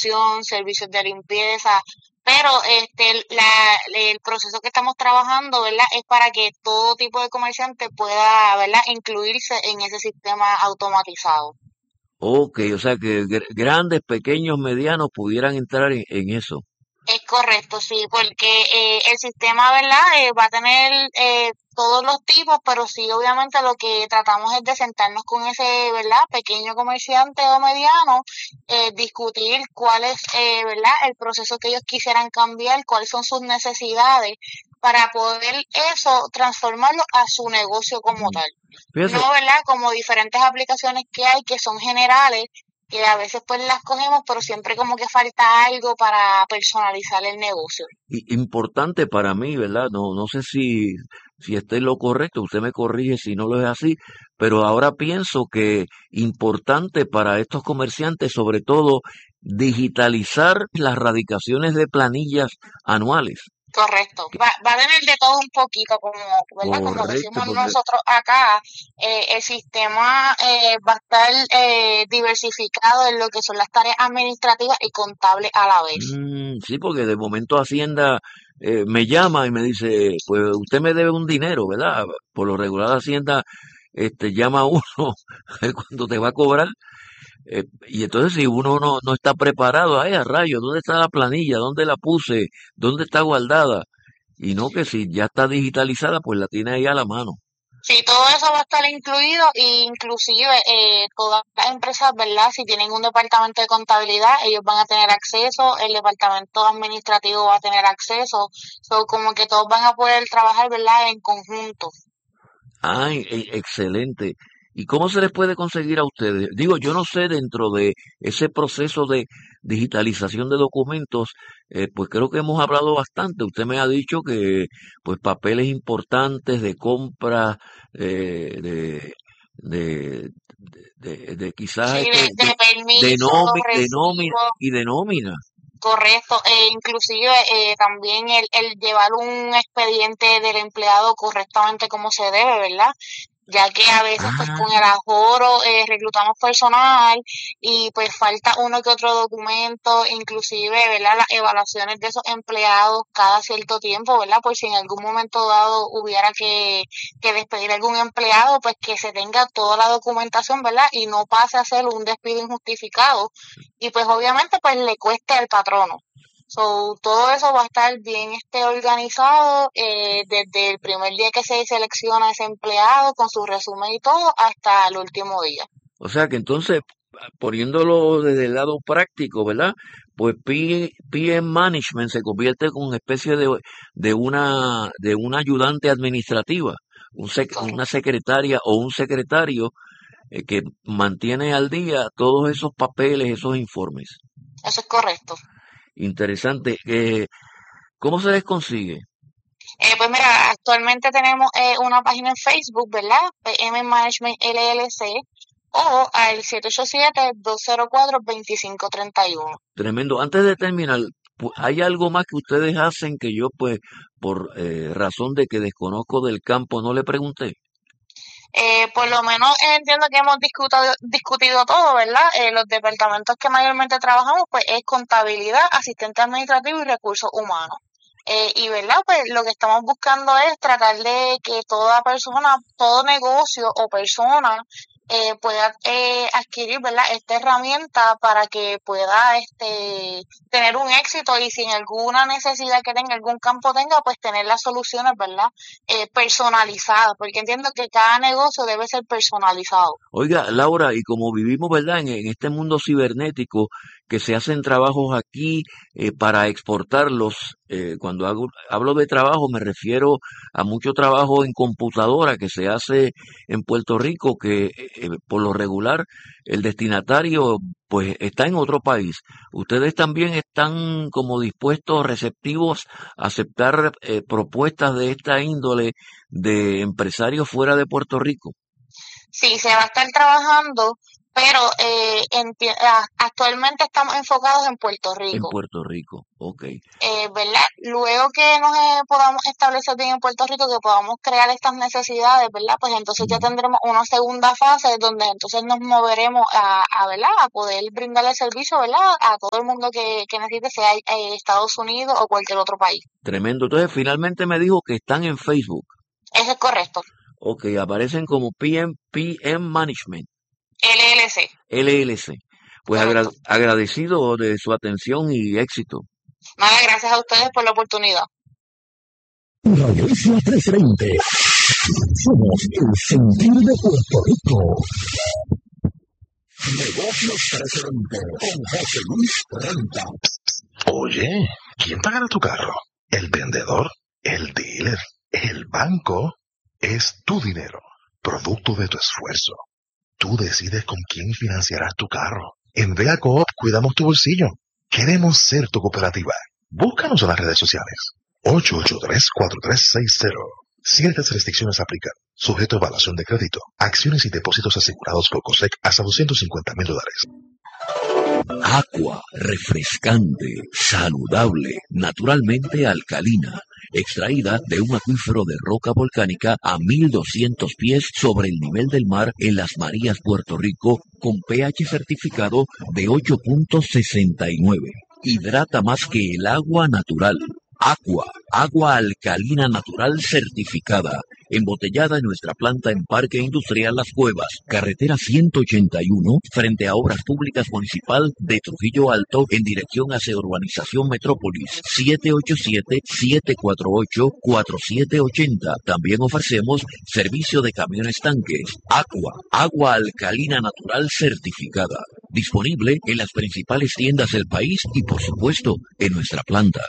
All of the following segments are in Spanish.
servicios de limpieza, pero el proceso que estamos trabajando, ¿verdad? Es para que todo tipo de comerciante pueda, ¿verdad? Incluirse en ese sistema automatizado. Ok, o sea que grandes, pequeños, medianos pudieran entrar en eso. Es correcto, sí, porque el sistema, ¿verdad? Va a tener todos los tipos, pero sí, obviamente lo que tratamos es de sentarnos con ese, ¿verdad? Pequeño comerciante o mediano, discutir cuál es, ¿verdad? El proceso que ellos quisieran cambiar, cuáles son sus necesidades, para poder eso transformarlo a su negocio como Mm. tal. No, Fíjese, ¿verdad? Como diferentes aplicaciones que hay que son generales, que a veces pues las cogemos, pero siempre como que falta algo para personalizar el negocio. importante para mí, ¿verdad? No sé si esté en lo correcto, usted me corrige si no lo es así, pero ahora pienso que importante para estos comerciantes, sobre todo, digitalizar las radicaciones de planillas anuales. Correcto. Va a tener de todo un poquito, como, ¿verdad? Como Correcto, decimos porque nosotros acá, el sistema va a estar diversificado en lo que son las tareas administrativas y contables a la vez. sí, porque de momento Hacienda me llama y me dice, pues usted me debe un dinero, ¿verdad? Por lo regular Hacienda llama a uno cuando te va a cobrar. Y entonces si uno no está preparado, ay, a rayos, ¿dónde está la planilla? ¿Dónde la puse? ¿Dónde está guardada? Y no que si ya está digitalizada, pues la tiene ahí a la mano. Sí, todo eso va a estar incluido e inclusive todas las empresas, ¿verdad? Si tienen un departamento de contabilidad, ellos van a tener acceso, el departamento administrativo va a tener acceso, como que todos van a poder trabajar, ¿verdad? En conjunto. Ay, excelente. ¿Y cómo se les puede conseguir a ustedes? Digo, yo no sé, dentro de ese proceso de digitalización de documentos, pues creo que hemos hablado bastante. Usted me ha dicho que, pues, papeles importantes de compra, eh, de, de, de quizás Sí, de permiso, de nómina recibo, y de nómina. correcto, e inclusive también el llevar un expediente del empleado correctamente como se debe, ¿verdad? Ya que a veces pues con el aforo reclutamos personal y pues falta uno que otro documento, inclusive, ¿verdad? Las evaluaciones de esos empleados cada cierto tiempo, ¿verdad? Por si en algún momento dado hubiera que despedir a algún empleado, pues que se tenga toda la documentación, ¿verdad? Y no pase a ser un despido injustificado y pues obviamente pues le cueste al patrono. Todo eso va a estar bien organizado desde el primer día que se selecciona ese empleado con su resumen y todo hasta el último día. O sea que entonces, poniéndolo desde el lado práctico, ¿verdad? Pues PM Management se convierte en una especie de una ayudante administrativa, una Correcto. secretaria o un secretario que mantiene al día todos esos papeles, esos informes. Eso es correcto. Interesante. ¿Cómo se les consigue? Pues mira, actualmente tenemos una página en Facebook, ¿verdad? PM Management LLC o al 787-204-2531. Tremendo. Antes de terminar, ¿hay algo más que ustedes hacen que yo, pues, por razón de que desconozco del campo, no le pregunté? Por lo menos entiendo que hemos discutido todo, ¿verdad? Los departamentos que mayormente trabajamos, pues es contabilidad, asistente administrativo y recursos humanos. Y, ¿verdad? Pues lo que estamos buscando es tratar de que toda persona, todo negocio o persona pueda adquirir, ¿verdad? Esta herramienta para que pueda tener un éxito y si en alguna necesidad que tenga, algún campo tenga, pues tener las soluciones, ¿verdad? Personalizadas, porque entiendo que cada negocio debe ser personalizado. Oiga, Laura, y como vivimos, ¿verdad?, en este mundo cibernético, que se hacen trabajos aquí para exportarlos, cuando hablo de trabajo me refiero a mucho trabajo en computadora que se hace en Puerto Rico, que por lo regular el destinatario pues está en otro país. ¿Ustedes también están como dispuestos, receptivos a aceptar propuestas de esta índole de empresarios fuera de Puerto Rico? Sí, se va a estar trabajando pero actualmente estamos enfocados en Puerto En Rico. Puerto Rico, ok. ¿Verdad? Luego que nos podamos establecer bien en Puerto Rico, que podamos crear estas necesidades, ¿verdad? Pues entonces ya tendremos una segunda fase donde entonces nos moveremos ¿verdad? A poder brindarle servicio, ¿verdad? A todo el mundo que necesite, sea Estados Unidos o cualquier otro país. Tremendo. Entonces, finalmente me dijo que están en Facebook. Eso es correcto. Ok, aparecen como PM Management. LLC. LLC. Pues agradecido de su atención y éxito. Nada, gracias a ustedes por la oportunidad. Iglesia 1320. Somos el sentir de Puerto Rico. Negocios 1320 con José Luis Renta. Oye, ¿quién pagará tu carro? ¿El vendedor? ¿El dealer? ¿El banco? Es tu dinero, producto de tu esfuerzo. Tú decides con quién financiarás tu carro. En Vega Coop cuidamos tu bolsillo. Queremos ser tu cooperativa. Búscanos en las redes sociales. 883-4360. Ciertas restricciones aplican. Sujeto a evaluación de crédito. Acciones y depósitos asegurados por COSEC hasta $250,000. Agua refrescante, saludable, naturalmente alcalina, extraída de un acuífero de roca volcánica a 1200 pies sobre el nivel del mar en Las Marías, Puerto Rico, con pH certificado de 8.69. Hidrata más que el agua natural. Agua alcalina natural certificada, embotellada en nuestra planta en Parque Industrial Las Cuevas, carretera 181, frente a Obras Públicas Municipal de Trujillo Alto, en dirección hacia Urbanización Metrópolis, 787-748-4780. También ofrecemos servicio de camiones tanques. Agua alcalina natural certificada, disponible en las principales tiendas del país y, por supuesto, en nuestra planta.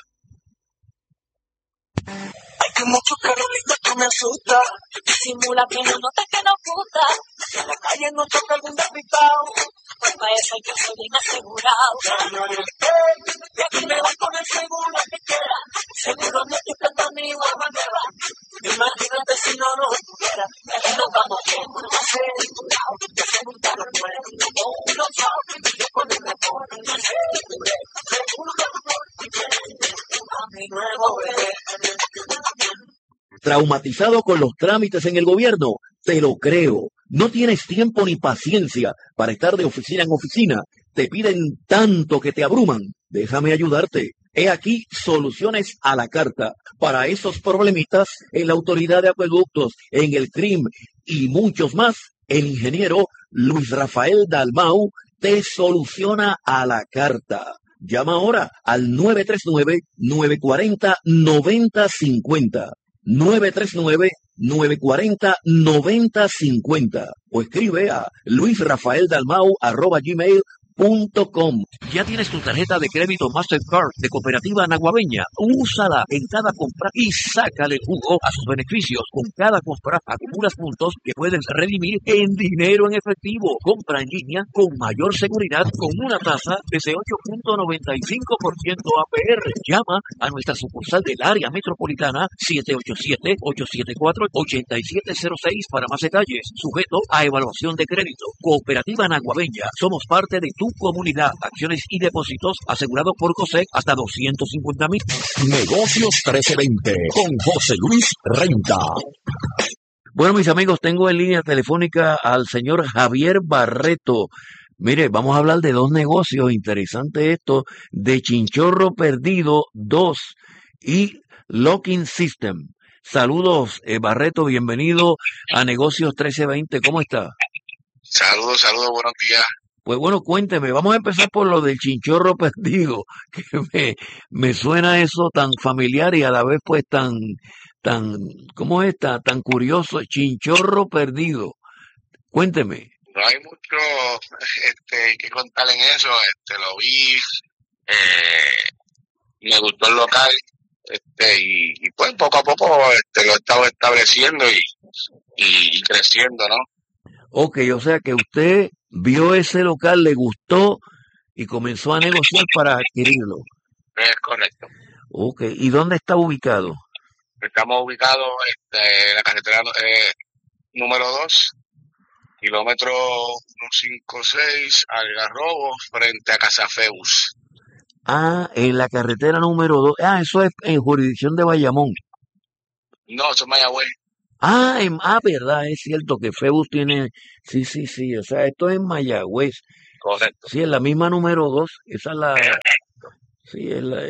Hay como Carolina que me asusta, simula que no nota que no puta, que en la calle no toca algún despistado, pues para eso yo soy bien asegurado. Y aquí me voy con el seguro que quiera, seguro no estoy cantando ni guagua nueva. Imagínate si no nos pudiera, aquí nos vamos bien, no va a ser asegurado, que se monta los nuevos, uno sabe, yo con el mejor, no sé, seguro a mi nuevo bebé. ¿Traumatizado con los trámites en el gobierno? Te lo creo. No tienes tiempo ni paciencia para estar de oficina en oficina. Te piden tanto que te abruman. Déjame ayudarte. He aquí soluciones a la carta para esos problemitas en la Autoridad de Acueductos, en el CRIM y muchos más. El ingeniero Luis Rafael Dalmau te soluciona a la carta. Llama ahora al 939-940-9050. 939-940-9050 o escribe a luisrafaeldalmau@gmail.com. Ya tienes tu tarjeta de crédito Mastercard de Cooperativa Naguabeña. Úsala en cada compra y sácale jugo a sus beneficios. Con cada compra acumulas puntos que puedes redimir en dinero en efectivo. Compra en línea con mayor seguridad con una tasa desde 8.95% APR. Llama a nuestra sucursal del área metropolitana 787-874-8706 para más detalles. Sujeto a evaluación de crédito. Cooperativa Naguabeña. Somos parte de tu comunidad. Acciones y depósitos asegurados por COSEC hasta $250,000. Negocios 1320 con José Luis Renta. Bueno, mis amigos, tengo en línea telefónica al señor Javier Barreto. Mire, vamos a hablar de dos negocios interesantes esto, de Chinchorro Perdido 2 y Locking System. Saludos, Barreto, bienvenido a Negocios 1320. ¿Cómo está? Saludos, buenos días. Pues bueno, cuénteme, vamos a empezar por lo del Chinchorro Perdido, que me suena eso tan familiar y a la vez pues tan, ¿cómo es? Tan curioso, Chinchorro Perdido. Cuénteme. No hay mucho que contar en eso, lo vi, me gustó el local, y pues poco a poco lo he estado estableciendo y creciendo, ¿no? Ok, o sea que usted vio ese local, le gustó y comenzó a negociar para adquirirlo. Es correcto. Ok, ¿y dónde está ubicado? Estamos ubicados en la carretera número 2, kilómetro 156, Algarrobo, frente a Casafeus. En la carretera número 2. Eso es en jurisdicción de Bayamón. No, eso es Mayagüez. Verdad, es cierto que Febus tiene. Sí, sí, sí. O sea, esto es en Mayagüez. Correcto. Sí, es la misma número 2. Esa es la. Sí,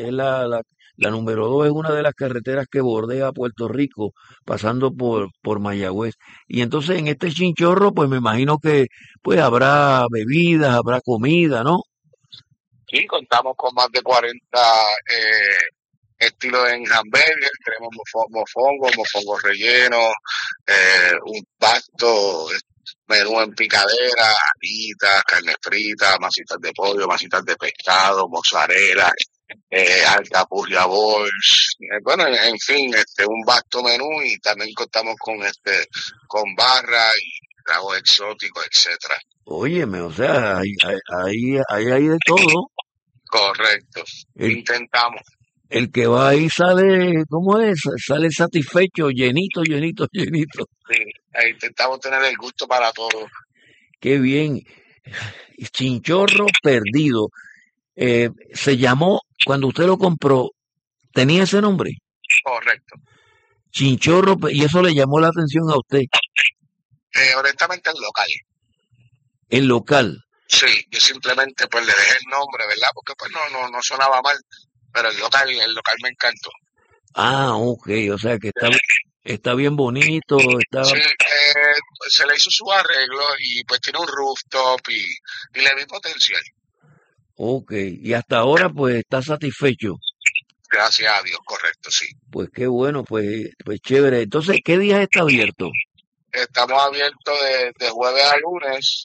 la número 2 es una de las carreteras que bordea Puerto Rico, pasando por Mayagüez. Y entonces en este chinchorro, pues me imagino que pues habrá bebidas, habrá comida, ¿no? Sí, contamos con más de 40 estilos en hamburger, tenemos mofongo relleno, un pasto, menú en picadera, alitas, carne frita, masitas de pollo, masitas de pescado, mozzarella, alcapurria balls, bueno, en fin, un vasto menú, y también contamos con barra y tragos exóticos, etcétera. Óyeme, o sea, hay de todo. Correcto, El, intentamos. el que va ahí sale, ¿cómo es? Sale satisfecho, llenito, llenito, llenito. Sí, intentamos tener el gusto para todos. Qué bien. Chinchorro perdido. Se llamó, cuando usted lo compró, ¿tenía ese nombre? Correcto. Chinchorro, y eso le llamó la atención a usted. Honestamente, el local. El local. Sí, yo simplemente pues le dejé el nombre, ¿verdad? Porque pues no sonaba mal, pero el local me encantó. Ok, o sea que está bien bonito, está. Sí, pues se le hizo su arreglo y pues tiene un rooftop y le vi potencial. Ok, y hasta ahora pues está satisfecho. Gracias a Dios, correcto, sí. Pues qué bueno, pues chévere. Entonces, ¿qué días está abierto? Estamos abiertos de jueves a lunes,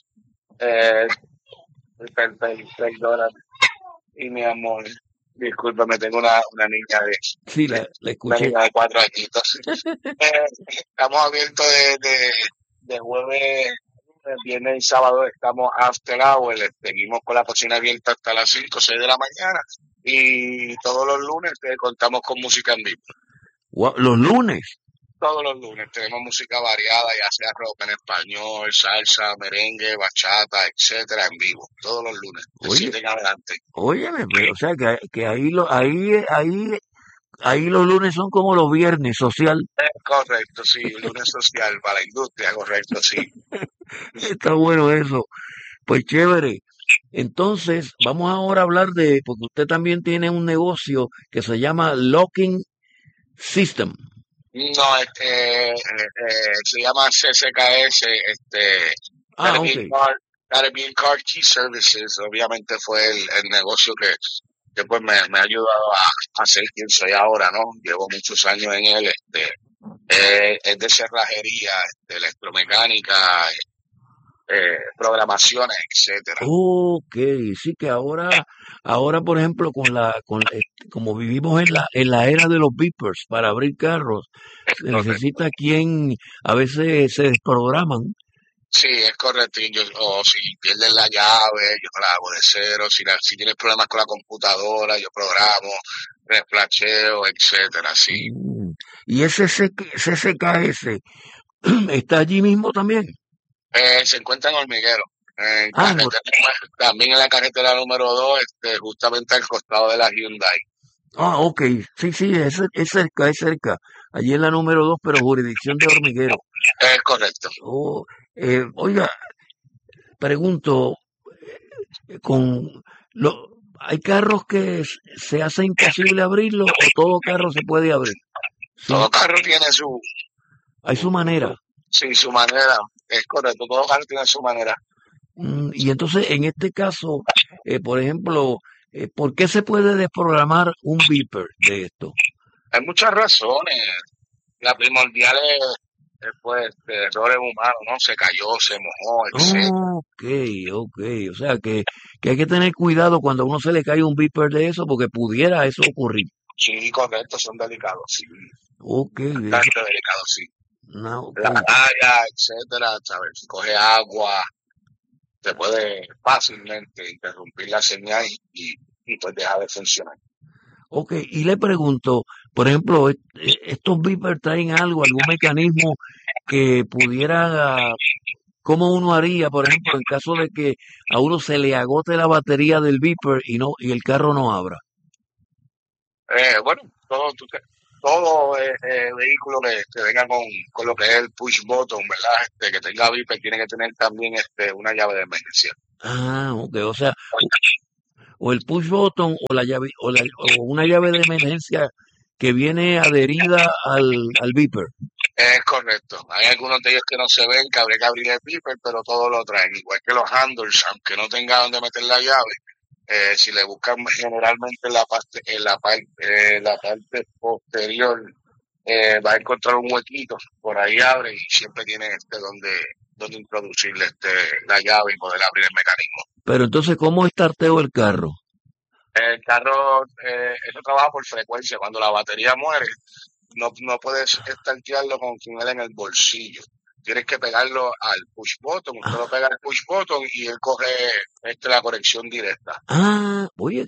36 dólares. Y mi amor, discúlpame, tengo una niña Sí, la una escuché. niña de 4 añitos. Estamos abiertos de jueves, viernes y sábado estamos after hours, seguimos con la cocina abierta hasta las 5 o 6 de la mañana, y todos los lunes contamos con música en vivo. Los lunes. Todos los lunes tenemos música variada, ya sea rock en español, salsa, merengue, bachata, etcétera, en vivo. Todos los lunes, de 7 en adelante. Óyeme, o sea que ahí los lunes son como los viernes, social. Correcto, sí, lunes social para la industria, correcto, sí. Está bueno eso. Pues chévere. Entonces, vamos ahora a hablar porque usted también tiene un negocio que se llama Locking System. No, se llama CCKS, Caribbean Car Key Services. Obviamente fue el negocio que pues me ha ayudado a ser quien soy ahora, ¿no? Llevo muchos años en él, es de cerrajería, electromecánica, programaciones, etcétera. Ok, sí que ahora por ejemplo como vivimos en la era de los beepers para abrir carros, se necesita quien a veces se desprograman. Sí, es correcto. O si pierdes la llave, yo la hago de cero. Si tienes problemas con la computadora, yo programo, reflasheo, etcétera, sí. Y ese CCKS está allí mismo también. Se encuentra en Hormiguero. También en la carretera número 2, justamente al costado de la Hyundai. Ok, sí, es cerca. Allí en la número 2, pero jurisdicción de Hormiguero. Es correcto. Oiga, pregunto, ¿hay carros que se hace imposible abrirlo o todo carro se puede abrir? Sí. Todo carro tiene hay su manera. Sí, su manera, es correcto, todo carro tiene su manera. Y entonces, en este caso, por ejemplo, ¿por qué se puede desprogramar un beeper de esto? Hay muchas razones. La primordial es pues, errores humanos, ¿no? Se cayó, se mojó, etc. Ok. O sea que hay que tener cuidado cuando a uno se le cae un beeper de eso, porque pudiera eso ocurrir. Sí, correcto, son delicados, sí. Ok. Bastante delicados, sí. No, la raya, etcétera, ¿sabes? Si coge agua, se puede fácilmente interrumpir la señal y pues deja de funcionar. Ok, y le pregunto, por ejemplo, ¿estos beepers traen algún mecanismo que pudiera ¿cómo uno haría, por ejemplo, en caso de que a uno se le agote la batería del Viper y el carro no abra? Bueno, todo vehículo que venga con lo que es el push button, ¿verdad? Que tenga Viper tiene que tener también una llave de emergencia. Ah, ok, o sea, o el push button o la llave o una llave de emergencia que viene adherida al Viper. Es correcto. Hay algunos de ellos que no se ven, que habría que abrir el Viper, pero todos lo traen. Igual que los handles, aunque no tenga donde meter la llave, si le buscan generalmente en la parte posterior, va a encontrar un huequito, por ahí abre y siempre tiene donde introducirle la llave y poder abrir el mecanismo. Pero entonces, ¿cómo estarteo el carro? El carro, eso trabaja por frecuencia. Cuando la batería muere, no puedes estartearlo con él en el bolsillo. Tienes que pegarlo al push button. Usted lo pega al push button y él coge la conexión directa. Ah, oye,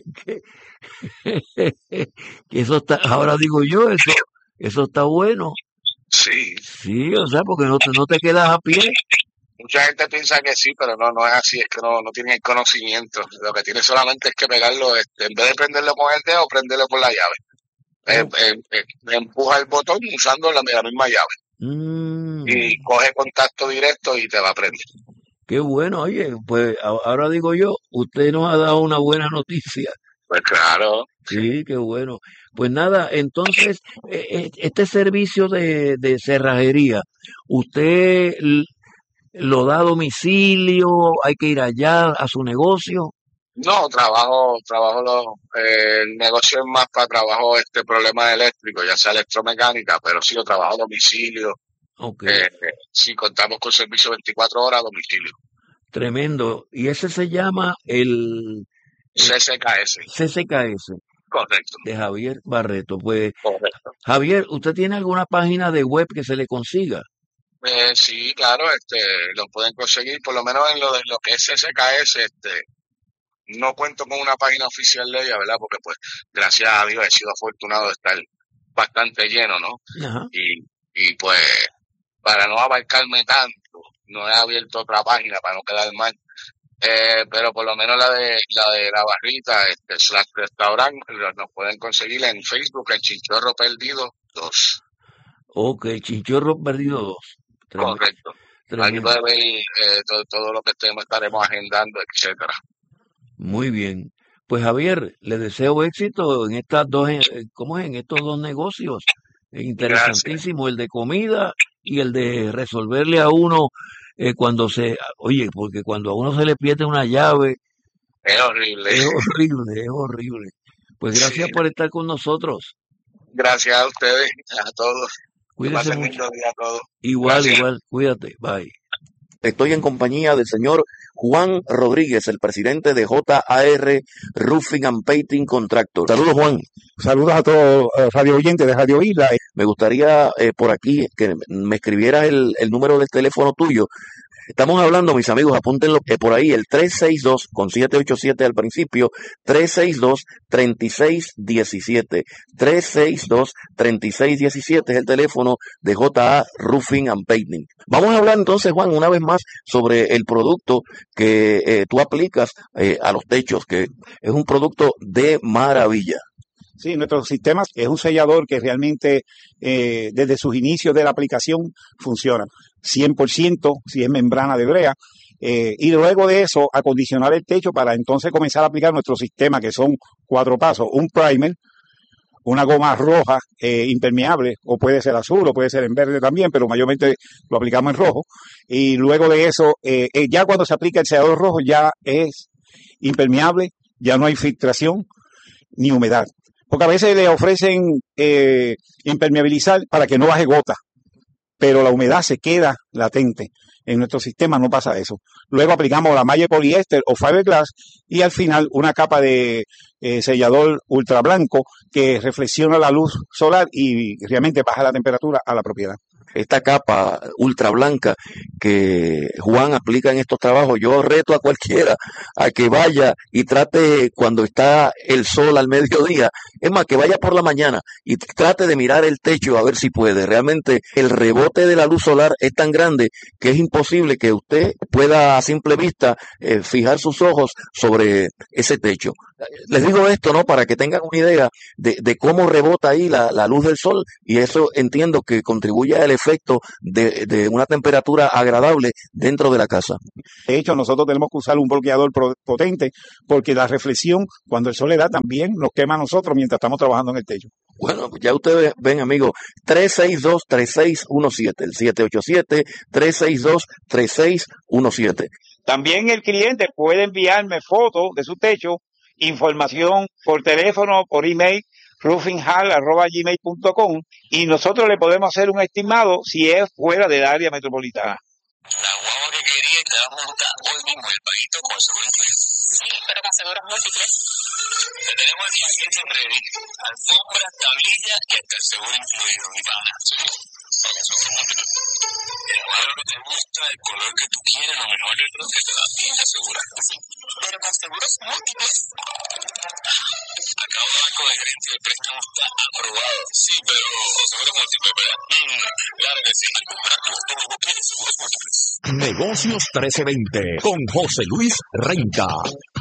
que eso está, ahora digo yo, eso está bueno. Sí. Sí, o sea, porque no te quedas a pie. Mucha gente piensa que sí, pero no es así, es que no tienen el conocimiento. Lo que tiene solamente es que pegarlo, en vez de prenderlo con el dedo, prenderlo con la llave. Empuja el botón usando la misma llave. Y coge contacto directo y te va a prender. Qué bueno, oye, pues ahora digo yo, usted nos ha dado una buena noticia. Pues claro. Sí, qué bueno. Pues nada, entonces, este servicio de cerrajería, ¿usted lo da a domicilio? ¿Hay que ir allá a su negocio? No, el negocio es más para trabajo problemas eléctricos, ya sea electromecánica, pero sí lo trabajo a domicilio. Okay. Sí, contamos con servicio 24 horas a domicilio. Tremendo. Y ese se llama el CCKS. CCKS. Correcto. De Javier Barreto. Pues, correcto. Javier, ¿usted tiene alguna página de web que se le consiga? Sí, claro, lo pueden conseguir, por lo menos en lo que es CCKS, no cuento con una página oficial de ella, ¿verdad? Porque pues, gracias a Dios he sido afortunado de estar bastante lleno, ¿no? Ajá. Y pues, para no abarcarme tanto, no he abierto otra página para no quedar mal. Pero por lo menos la de la barrita, slash restaurant, nos pueden conseguir en Facebook, en Chinchorro Perdido 2. Ok, Chinchorro Perdido 2. Correcto. Ahí puede ver todo lo que estaremos agendando, etcétera. Muy bien. Pues Javier, le deseo éxito en estas dos, en estos dos negocios. Interesantísimo. Gracias. El de comida y el de resolverle a uno porque cuando a uno se le pierde una llave. Es horrible. Es horrible. Pues gracias por estar con nosotros. Gracias a ustedes, a todos. Cuídense mucho. Día a todos. Igual, cuídate, bye. Estoy en compañía del señor Juan Rodríguez, el presidente de JAR Roofing and Painting Contractor. Saludos, Juan. Saludos a todos radio oyentes de Radio Isla. Me gustaría por aquí que me escribieras el número del teléfono tuyo. Estamos hablando, mis amigos, apúntenlo por ahí, el 362, con 787 al principio, 362-3617. 362-3617 es el teléfono de JA Roofing and Painting. Vamos a hablar entonces, Juan, una vez más sobre el producto que tú aplicas a los techos, que es un producto de maravilla. Sí, nuestro sistema es un sellador que realmente desde sus inicios de la aplicación funciona 100% si es membrana de brea, y luego de eso acondicionar el techo para entonces comenzar a aplicar nuestro sistema, que son 4 pasos: un primer, una goma roja impermeable, o puede ser azul o puede ser en verde también, pero mayormente lo aplicamos en rojo, y luego de eso ya cuando se aplica el sellador rojo ya es impermeable, ya no hay filtración ni humedad. Porque a veces le ofrecen impermeabilizar para que no baje gota, pero la humedad se queda latente. En nuestro sistema no pasa eso. Luego aplicamos la malla de poliéster o fiberglass y al final una capa de sellador ultra blanco que reflexiona la luz solar y realmente baja la temperatura a la propiedad. esta capa ultra blanca que Juan aplica en estos trabajos. Yo reto a cualquiera a que vaya y trate cuando está el sol al mediodía, es más, que vaya por la mañana y trate de mirar el techo a ver si puede. Realmente el rebote de la luz solar es tan grande que es imposible que usted pueda a simple vista fijar sus ojos sobre ese techo. Les digo esto, ¿no? Para que tengan una idea de cómo rebota ahí la luz del sol, y eso entiendo que contribuye al efecto de una temperatura agradable dentro de la casa. De hecho, nosotros tenemos que usar un bloqueador potente porque la reflexión, cuando el sol le da, también nos quema a nosotros mientras estamos trabajando en el techo. Bueno, ya ustedes ven, amigos, 362-3617, el 787-362-3617. También el cliente puede enviarme fotos de su techo, información por teléfono, por email, roofinghall@gmail.com, y nosotros le podemos hacer un estimado si es fuera del área metropolitana. La guagua que quería y te da multa hoy mismo, el paguito con seguro incluido. Sí, pero con seguros múltiples. Te tenemos el paquete ready, alfombra, tablilla y hasta el seguro incluido, mi pana. Porque seguro múltiples. El modelo que te gusta, el color que tú quieres, lo mejor es lo que te da bien asegurar. Sí, pero con seguros múltiples. Acabo de hablar con el gerente del préstamo, está aprobado. Sí, pero con seguros múltiples, ¿verdad? Claro que sí. Al comprar todo lo que quieres, seguros múltiples. Negocios 1320 con José Luis Renta.